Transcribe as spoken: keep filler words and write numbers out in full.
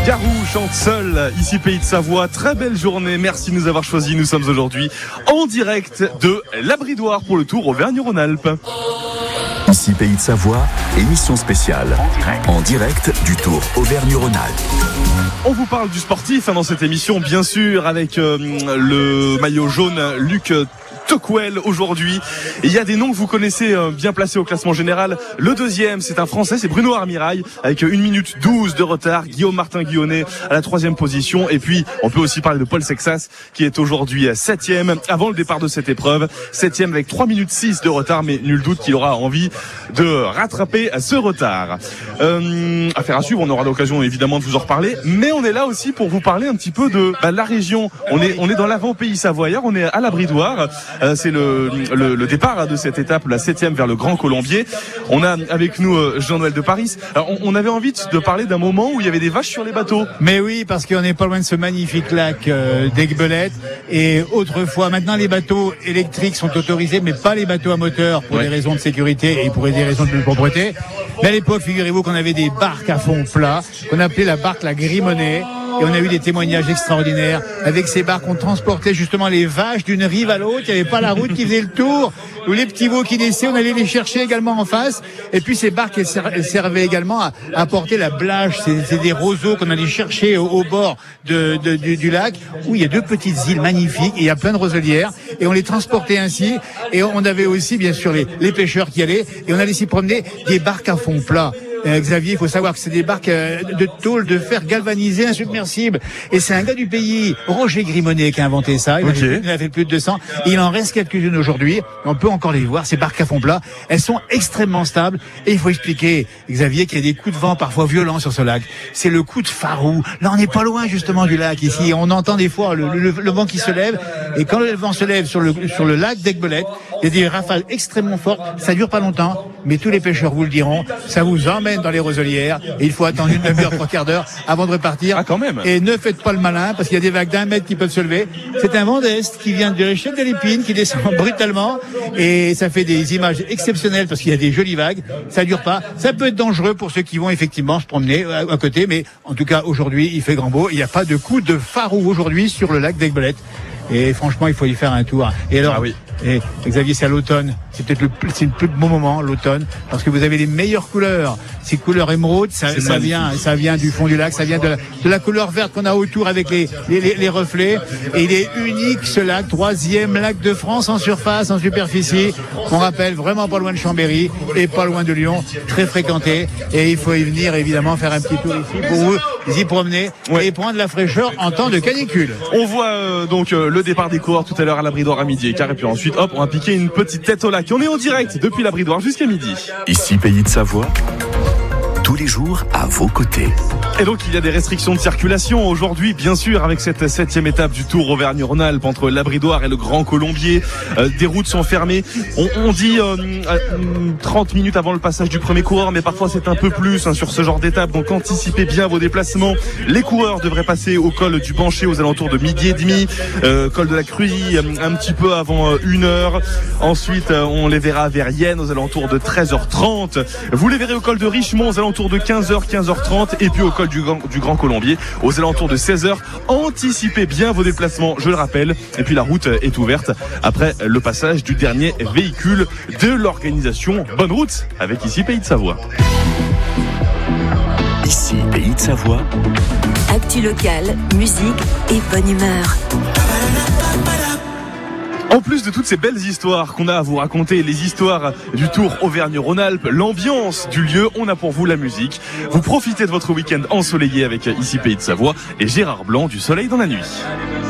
Garou chante seul, ici Pays de Savoie. Très belle journée, merci de nous avoir choisis. Nous sommes aujourd'hui en direct de l'Abridoire pour le Tour Auvergne-Rhône-Alpes. Ici Pays de Savoie, émission spéciale en direct, en direct du Tour Auvergne-Rhône-Alpes. On vous parle du sportif hein, dans cette émission, bien sûr, avec euh, le maillot jaune Luc Tocquel aujourd'hui. Et il y a des noms que vous connaissez euh, bien placés au classement général. Le deuxième, c'est un Français, c'est Bruno Armirail, avec une minute douze de retard. Guillaume Martin Guillonnet à la troisième position. Et puis, on peut aussi parler de Paul Sexas, qui est aujourd'hui septième avant le départ de cette épreuve. Septième avec trois minutes six de retard, mais nul doute qu'il aura envie de rattraper ce retard. Euh, affaire à suivre, on aura l'occasion évidemment de vous en reparler. Mais on est là aussi pour vous parler un petit peu de bah, la région. On est, on est dans l'avant-pays savoyard, on est à l'Abridoire. Euh, c'est le, le, le départ hein, de cette étape, la septième vers le Grand Colombier. On a avec nous euh, Jean-Noël de Paris. Alors, on, on avait envie de parler d'un moment où il y avait des vaches sur les bateaux. Mais oui, parce qu'on n'est pas loin de ce magnifique lac euh, d'Aiguebelette. Et autrefois, maintenant les bateaux électriques sont autorisés, mais pas les bateaux à moteur pour ouais. des raisons de sécurité et pour des raisons de propreté. Mais à l'époque, figurez-vous qu'on avait des barques à fond plat, qu'on appelait la barque la Grimonnet. Et on a eu des témoignages extraordinaires. Avec ces barques, on transportait justement les vaches d'une rive à l'autre. Il n'y avait pas la route qui faisait le tour. Ou les petits veaux qui naissaient, on allait les chercher également en face. Et puis ces barques, elles, ser- elles servaient également à apporter la blâche. C'est, c'est des roseaux qu'on allait chercher au, au bord de, de, du, du lac, où il y a deux petites îles magnifiques. Et il y a plein de roselières. Et on les transportait ainsi. Et on avait aussi, bien sûr, les, les pêcheurs qui allaient. Et on allait s'y promener des barques à fond plat. Euh, Xavier, il faut savoir que c'est des barques euh, de tôle de fer galvanisé insubmersible. Et c'est un gars du pays, Roger Grimonnet, qui a inventé ça. Il, okay. a, fait, il a fait plus de deux cents. Et il en reste quelques-unes aujourd'hui. On peut encore les voir, ces barques à fond plat. Elles sont extrêmement stables. Et il faut expliquer, Xavier, qu'il y a des coups de vent parfois violents sur ce lac. C'est le coup de Farou. Là, on n'est pas loin justement du lac ici. On entend des fois le, le, le vent qui se lève. Et quand le vent se lève sur le, sur le lac d'Aiguebelette, il y a des rafales extrêmement fortes. Ça dure pas longtemps, mais tous les pêcheurs vous le diront. Ça vous emmène dans les roselières et il faut attendre une demi-heure, trois quarts d'heure avant de repartir. Ah, quand même. Et ne faites pas le malin parce qu'il y a des vagues d'un mètre qui peuvent se lever. C'est un vent d'est qui vient de l'échelle de l'Épine qui descend brutalement et ça fait des images exceptionnelles parce qu'il y a des jolies vagues. Ça dure pas. Ça peut être dangereux pour ceux qui vont effectivement se promener à, à côté, mais en tout cas aujourd'hui il fait grand beau. Il n'y a pas de coup de Farou aujourd'hui sur le lac d'Aiguebelette. Et franchement, il faut y faire un tour. Et alors, ah oui. et Xavier, c'est à l'automne. C'est peut-être le plus, c'est le plus bon moment, l'automne, parce que vous avez les meilleures couleurs. Ces couleurs émeraude, ça, ça vient, ça vient du fond du lac, ça vient de la, de la couleur verte qu'on a autour avec les, les, les, les reflets. Et il est unique, ce lac, troisième lac de France en surface, en superficie. On rappelle, vraiment pas loin de Chambéry et pas loin de Lyon, très fréquenté. Et il faut y venir, évidemment, faire un petit tour ici pour vous y promener ouais. et prendre la fraîcheur en temps de canicule. On voit euh, donc euh, le départ des coureurs tout à l'heure à l'Abridoire à midi et quart, et puis ensuite, hop, on va piquer une petite tête au lac. On est en direct depuis l'Abridoire jusqu'à midi. Ici Pays de Savoie, tous les jours à vos côtés. Et donc il y a des restrictions de circulation aujourd'hui, bien sûr, avec cette septième étape du Tour Auvergne-Rhône-Alpes entre l'Abridoire et le Grand Colombier. Euh, des routes sont fermées. On, on dit euh, trente minutes avant le passage du premier coureur, mais parfois c'est un peu plus hein, sur ce genre d'étape. Donc anticipez bien vos déplacements. Les coureurs devraient passer au col du Bancher aux alentours de midi et demi, euh, col de la Cruie un petit peu avant euh, une heure. Ensuite, euh, on les verra à Verrières aux alentours de treize heures trente. Vous les verrez au col de Richemont aux alentours de quinze heures, quinze heures trente, et puis au col du Grand, du Grand Colombier aux alentours de seize heures. Anticipez bien vos déplacements, je le rappelle. Et puis la route est ouverte après le passage du dernier véhicule de l'organisation. Bonne route avec Ici Pays de Savoie. Ici Pays de Savoie. Actu locale, musique et bonne humeur. En plus de toutes ces belles histoires qu'on a à vous raconter, les histoires du Tour Auvergne-Rhône-Alpes, l'ambiance du lieu, on a pour vous la musique. Vous profitez de votre week-end ensoleillé avec Ici Pays de Savoie et Gérard Blanc du Soleil dans la nuit.